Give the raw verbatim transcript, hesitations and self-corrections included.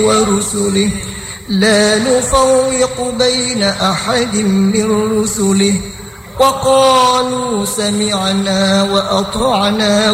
ورسله لا نفرق بين أحد من رسله وقالوا سمعنا وأطعنا